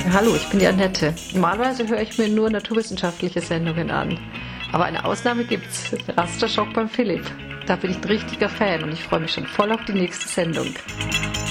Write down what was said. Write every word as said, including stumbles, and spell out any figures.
Hallo, ich bin die Annette. Normalerweise höre ich mir nur naturwissenschaftliche Sendungen an. Aber eine Ausnahme gibt's. Rasterschock beim Philipp. Da bin ich ein richtiger Fan und ich freue mich schon voll auf die nächste Sendung.